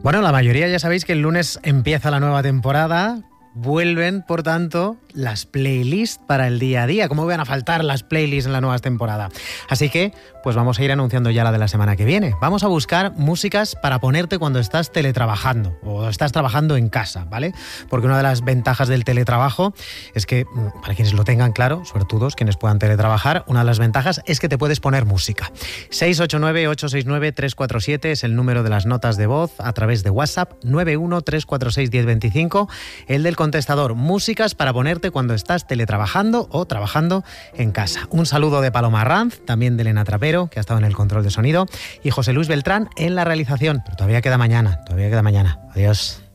Bueno, la mayoría ya sabéis que el lunes empieza la nueva temporada. Vuelven, por tanto, las playlists para el día a día. ¿Cómo van a faltar las playlists en la nueva temporada? Así que, pues vamos a ir anunciando ya la de la semana que viene. Vamos a buscar músicas para ponerte cuando estás teletrabajando o estás trabajando en casa, ¿vale? Porque una de las ventajas del teletrabajo es que, para quienes lo tengan claro, suertudos, quienes puedan teletrabajar, una de las ventajas es que te puedes poner música. 689-869-347 es el número de las notas de voz a través de WhatsApp, 913461025, el del contestador, músicas para ponerte cuando estás teletrabajando o trabajando en casa. Un saludo de Paloma Arranz, también de Elena Trapero, que ha estado en el control de sonido, y José Luis Beltrán en la realización. Pero todavía queda mañana. Adiós.